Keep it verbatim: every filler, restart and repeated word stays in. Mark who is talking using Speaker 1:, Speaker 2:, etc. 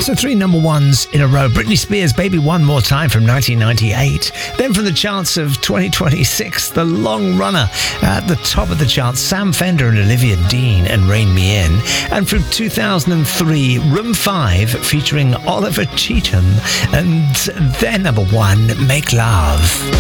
Speaker 1: So three number ones in a row. Britney Spears, Baby One More Time from nineteen ninety-eight. Then from the charts of twenty twenty-six, the long runner at the top of the charts, Sam Fender and Olivia Dean and Rain Me In. And from two thousand three, Room five featuring Oliver Cheatham and their number one, Make Love.